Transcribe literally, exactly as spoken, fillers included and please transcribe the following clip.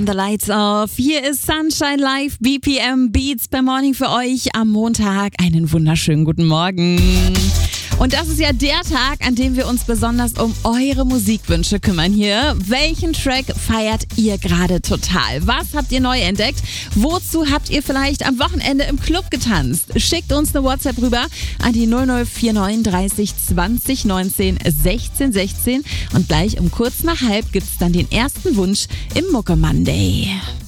the lights off. Hier ist Sunshine Live, B P M Beats per Morning für euch am Montag. Einen wunderschönen guten Morgen. Und das ist ja der Tag, an dem wir uns besonders um eure Musikwünsche kümmern hier. Welchen Track feiert ihr gerade total? Was habt ihr neu entdeckt? Wozu habt ihr vielleicht am Wochenende im Club getanzt? Schickt uns eine WhatsApp rüber an die null null vier neun dreißig zwanzig neunzehn sechzehn sechzehn. Und gleich um kurz nach halb gibt's dann den ersten Wunsch im Mucke Monday.